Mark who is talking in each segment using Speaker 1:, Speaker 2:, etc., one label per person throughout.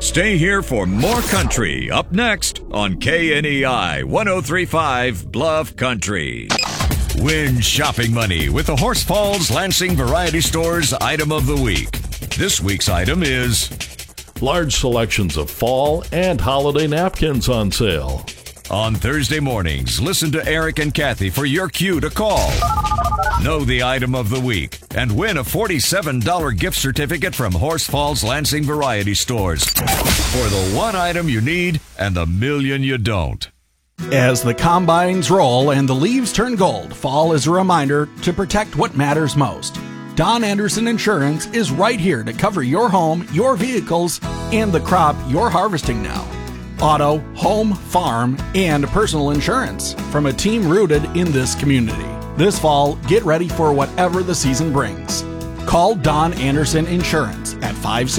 Speaker 1: Stay here for more country up next on KNEI 103.5 Bluff Country. Win shopping money with the Horse Falls Lansing Variety Store's Item of the Week. This week's item is
Speaker 2: large selections of fall and holiday napkins on sale.
Speaker 1: On Thursday mornings, listen to Eric and Kathy for your cue to call. Know the item of the week and win a $47 gift certificate from Horse Falls Lansing Variety Stores for the one item you need and the million you don't.
Speaker 3: As the combines roll and the leaves turn gold, fall is a reminder to protect what matters most. Don Anderson Insurance is right here to cover your home, your vehicles, and the crop you're harvesting now. Auto, home, farm, and personal insurance from a team rooted in this community. This fall, get ready for whatever the season brings. Call Don Anderson Insurance at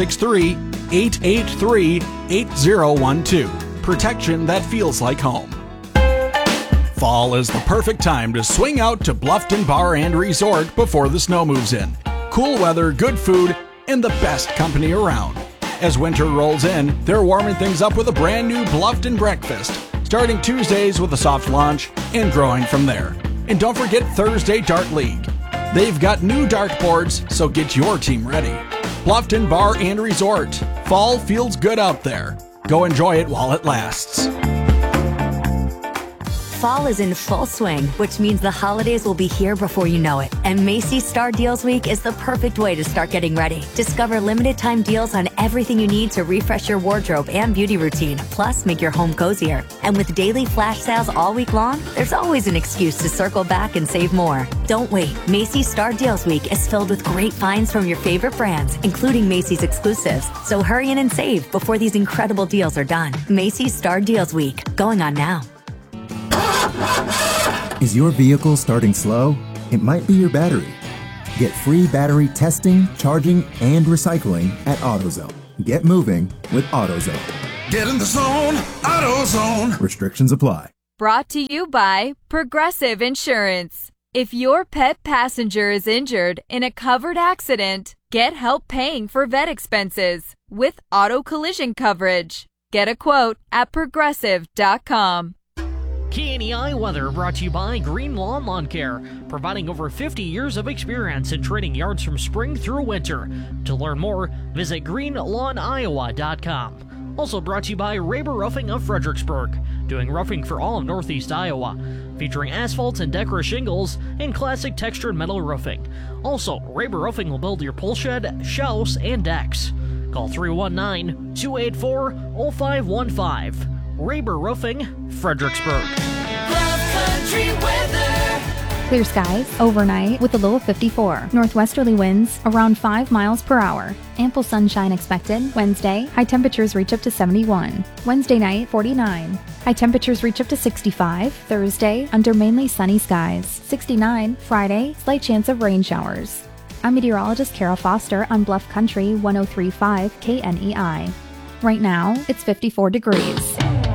Speaker 3: 563-883-8012. Protection that feels like home. Fall is the perfect time to swing out to Bluffton Bar and Resort before the snow moves in. Cool weather, good food, and the best company around. As winter rolls in, they're warming things up with a brand new Bluffton breakfast, starting Tuesdays with a soft launch and growing from there. And don't forget Thursday Dart League. They've got new dartboards, so get your team ready. Bluffton Bar and Resort. Fall feels good out there. Go enjoy it while it lasts.
Speaker 4: Fall is in full swing, which means the holidays will be here before you know it. And Macy's Star Deals Week is the perfect way to start getting ready. Discover limited time deals on everything you need to refresh your wardrobe and beauty routine, plus make your home cozier. And with daily flash sales all week long, there's always an excuse to circle back and save more. Don't wait. Macy's Star Deals Week is filled with great finds from your favorite brands, including Macy's exclusives. So hurry in and save before these incredible deals are done. Macy's Star Deals Week, going on now.
Speaker 5: Is your vehicle starting slow? It might be your battery. Get free battery testing, charging, and recycling at AutoZone. Get moving with AutoZone.
Speaker 6: Get in the zone, AutoZone.
Speaker 5: Restrictions apply.
Speaker 7: Brought to you by Progressive Insurance. If your pet passenger is injured in a covered accident, get help paying for vet expenses with auto collision coverage. Get a quote at progressive.com.
Speaker 8: KNEI weather brought to you by Green Lawn Care, providing over 50 years of experience in treating yards from spring through winter. To learn more, visit greenlawniowa.com. Also brought to you by Raber Roofing of Fredericksburg, doing roofing for all of Northeast Iowa, featuring asphalt and Decra shingles and classic textured metal roofing. Also, Raber Roofing will build your pole shed, shelves, and decks. Call 319-284-0515. Raber Roofing, Fredericksburg.
Speaker 9: Bluff Country weather.
Speaker 10: Clear skies overnight with a low of 54. Northwesterly winds around 5 miles per hour. Ample sunshine expected. Wednesday, high temperatures reach up to 71. Wednesday night, 49. High temperatures reach up to 65. Thursday, under mainly sunny skies. 69. Friday, slight chance of rain showers. I'm meteorologist Carol Foster on Bluff Country 103.5 KNEI. Right now, it's 54 degrees.